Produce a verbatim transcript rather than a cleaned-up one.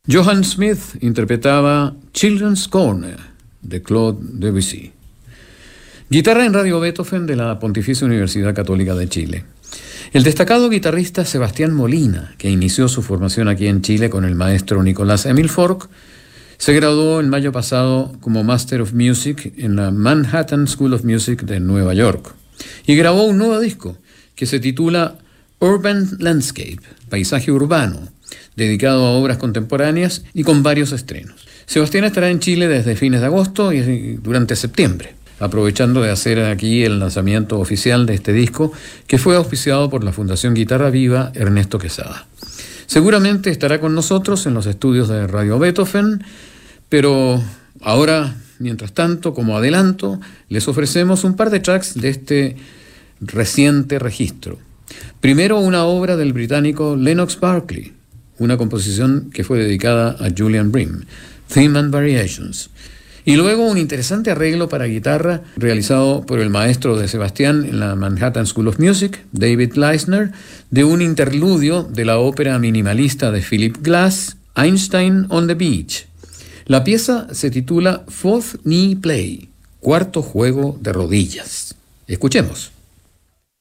Johann Smith interpretaba Children's Corner de Claude Debussy. Guitarra en Radio Beethoven de la Pontificia Universidad Católica de Chile. El destacado guitarrista Sebastián Molina, que inició su formación aquí en Chile con el maestro Nicolás Emil Fork, se graduó en mayo pasado como Master of Music en la Manhattan School of Music de Nueva York y grabó un nuevo disco que se titula Urban Landscape, Paisaje Urbano, dedicado a obras contemporáneas y con varios estrenos. Sebastián estará en Chile desde fines de agosto y durante septiembre, aprovechando de hacer aquí el lanzamiento oficial de este disco que fue auspiciado por la Fundación Guitarra Viva Ernesto Quesada. Seguramente estará con nosotros en los estudios de Radio Beethoven, pero ahora, mientras tanto, como adelanto, les ofrecemos un par de tracks de este reciente registro. Primero, una obra del británico Lennox Berkeley, una composición que fue dedicada a Julian Bream, Theme and Variations. Y luego un interesante arreglo para guitarra realizado por el maestro de Sebastián en la Manhattan School of Music, David Leisner, de un interludio de la ópera minimalista de Philip Glass, Einstein on the Beach. La pieza se titula Fourth Knee Play, cuarto juego de rodillas. Escuchemos.